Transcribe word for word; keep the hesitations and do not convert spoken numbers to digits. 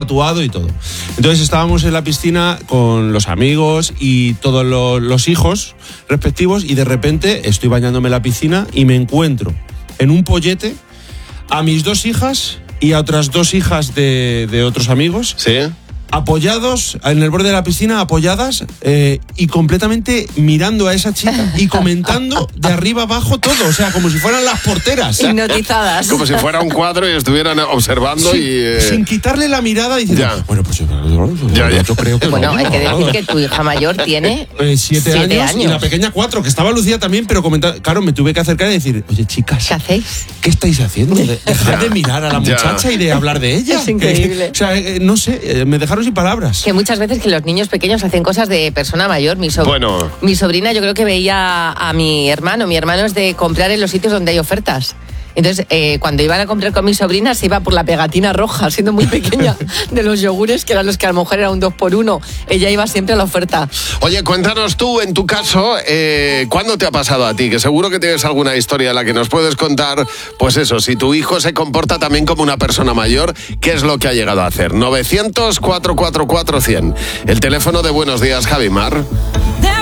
tatuado y todo. Entonces estábamos en la piscina con los amigos y todos los, los hijos respectivos y de repente estoy bañándome en la piscina y me encuentro en un pollete a mis dos hijas y a otras dos hijas de, de otros amigos. Sí. Apoyados en el borde de la piscina, apoyadas eh, y completamente mirando a esa chica y comentando de arriba abajo todo, o sea, como si fueran las porteras. Hipnotizadas. Como si fuera un cuadro y estuvieran observando Sí, y... Eh... sin quitarle la mirada diciendo, Ya. bueno, pues yo, yo, Ya, ya. yo creo que Bueno, no. hay que decir que tu hija mayor tiene Eh, siete, siete años, años. y la pequeña cuatro, que estaba Lucía también, pero comentando, claro, me tuve que acercar y decir, oye, chicas, ¿Qué hacéis? ¿qué estáis haciendo? De- Dejad de mirar a la Ya. muchacha y de hablar de ella. Es increíble. Que- o sea, eh, no sé, eh, me dejaron sin palabras. Que muchas veces que los niños pequeños hacen cosas de persona mayor. Mi, so- Bueno. mi sobrina yo creo que veía a mi hermano. Mi hermano es de comprar en los sitios donde hay ofertas. Entonces, eh, cuando iban a comprar con mi sobrina, se iba por la pegatina roja, siendo muy pequeña, de los yogures, que eran los que a lo mejor era un dos por uno. Ella iba siempre a la oferta. Oye, cuéntanos tú, en tu caso, eh, ¿cuándo te ha pasado a ti? Que seguro que tienes alguna historia en la que nos puedes contar, pues eso, si tu hijo se comporta también como una persona mayor, ¿qué es lo que ha llegado a hacer? novecientos, cuatrocientos cuarenta y cuatro, cien. El teléfono de Buenos Días, Javimar.